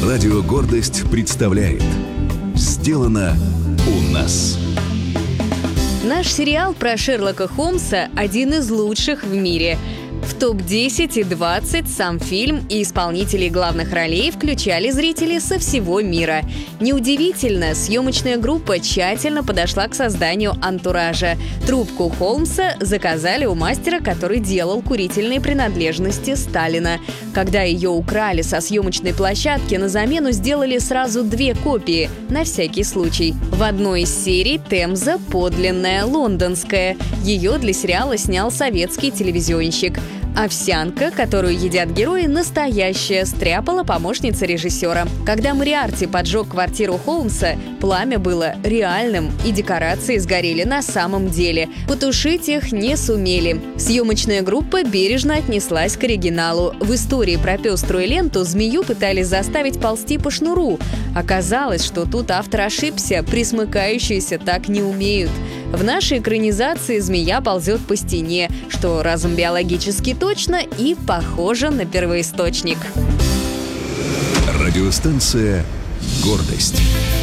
Радио «Гордость» представляет «Сделано у нас». Наш сериал про Шерлока Холмса – один из лучших в мире. В топ-10 и 20 сам фильм и исполнителей главных ролей включали зрители со всего мира. Неудивительно, съемочная группа тщательно подошла к созданию антуража. Трубку Холмса заказали у мастера, который делал курительные принадлежности Сталина. Когда ее украли со съемочной площадки, на замену сделали сразу 2 копии, на всякий случай. В одной из серий Темза подлинная, лондонская. Ее для сериала снял советский телевизионщик. Овсянка, которую едят герои, настоящая, стряпала помощница режиссера. Когда Мориарти поджег квартиру Холмса, пламя было реальным, и декорации сгорели на самом деле. Потушить их не сумели. Съемочная группа бережно отнеслась к оригиналу. В истории про пеструю ленту змею пытались заставить ползти по шнуру. Оказалось, что тут автор ошибся, присмыкающиеся так не умеют. В нашей экранизации змея ползет по стене, что разом биологически точно и похоже на первоисточник. Радиостанция «Гордость».